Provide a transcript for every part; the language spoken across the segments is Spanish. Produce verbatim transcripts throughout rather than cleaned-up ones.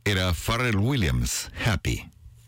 era Pharrell Williams, Happy.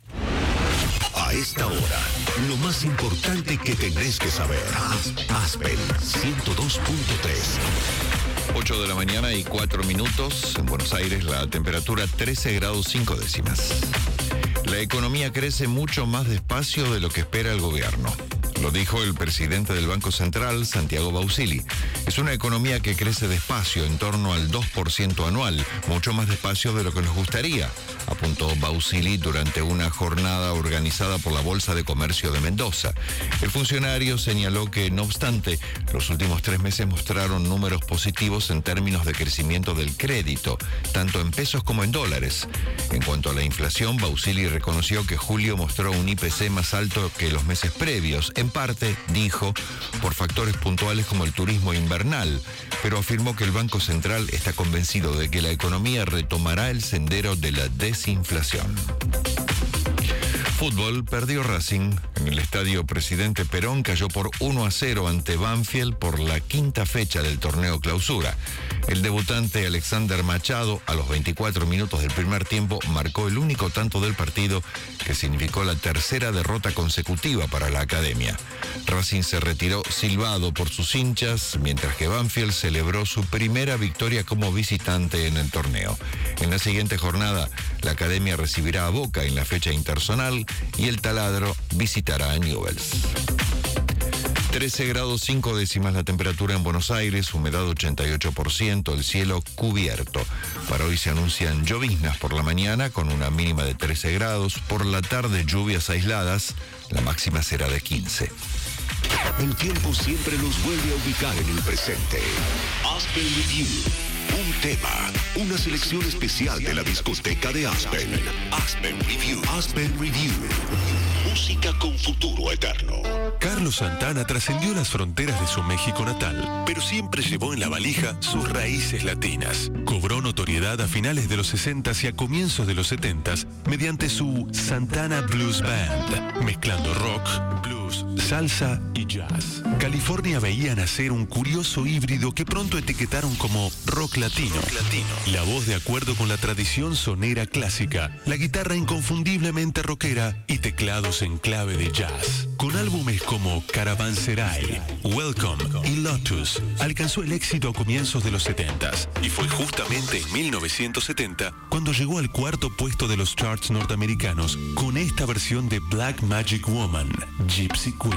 A esta hora, lo más importante que tenés que saber. Aspen ciento dos punto tres. ocho de la mañana y cuatro minutos. En Buenos Aires la temperatura trece grados cinco décimas. La economía crece mucho más despacio de lo que espera el gobierno. Lo dijo el presidente del Banco Central, Santiago Bausili. Es una economía que crece despacio, en torno al dos por ciento anual, mucho más despacio de lo que nos gustaría, apuntó Bausili durante una jornada organizada por la Bolsa de Comercio de Mendoza. El funcionario señaló que, no obstante, los últimos tres meses mostraron números positivos en términos de crecimiento del crédito, tanto en pesos como en dólares. En cuanto a la inflación, Bausili reconoció que julio mostró un I P C más alto que los meses previos, en parte, dijo, por factores puntuales como el turismo invernal, pero afirmó que el Banco Central está convencido de que la economía retomará el sendero de la desinflación. Fútbol, perdió Racing. En el estadio Presidente Perón cayó por uno a cero ante Banfield por la quinta fecha del torneo Clausura. El debutante Alexander Machado, a los veinticuatro minutos del primer tiempo, marcó el único tanto del partido, que significó la tercera derrota consecutiva para la academia. Racing se retiró silbado por sus hinchas, mientras que Banfield celebró su primera victoria como visitante en el torneo. En la siguiente jornada, la academia recibirá a Boca en la fecha interzonal y el Taladro visitará a Newell's. trece grados cinco décimas la temperatura en Buenos Aires, humedad ochenta y ocho por ciento, el cielo cubierto. Para hoy se anuncian lloviznas por la mañana con una mínima de trece grados, por la tarde lluvias aisladas, la máxima será de quince. El tiempo siempre nos vuelve a ubicar en el presente. Aspen Review. Un tema, una selección especial de la discoteca de Aspen. Aspen Review. Aspen Review. Música con futuro eterno. Carlos Santana trascendió las fronteras de su México natal, pero siempre llevó en la valija sus raíces latinas. Cobró notoriedad a finales de los sesentas y a comienzos de los setentas mediante su Santana Blues Band, mezclando rock, blues, salsa y jazz. California veía nacer un curioso híbrido que pronto etiquetaron como rock latino. Rock latino. La voz de acuerdo con la tradición sonera clásica, la guitarra inconfundiblemente rockera y teclados en clave de jazz. Con álbumes como Caravanserai, Welcome y Lotus, alcanzó el éxito a comienzos de los setentas, y fue justamente en mil novecientos setenta cuando llegó al cuarto puesto de los charts norteamericanos con esta versión de Black Magic Woman, Gypsy Queen.